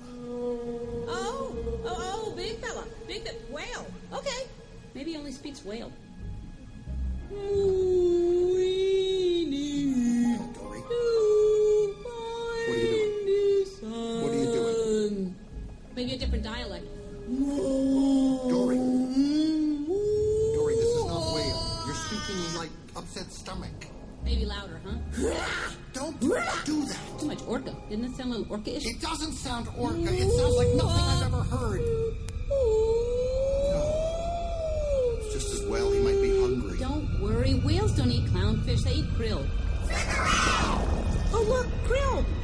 Oh, big fella. Whale. Okay. Maybe he only speaks whale. Dory. What are you doing? Maybe a different dialect. Dory, this is not whale. You're speaking like upset stomach. Maybe louder, huh? Don't do that. Too much orca. Didn't it sound a little orca-ish? It doesn't sound orca. It sounds like nothing I've ever heard. No. It's just as well he might be hungry. Don't worry. Whales don't eat clownfish. They eat krill. Oh, look, krill.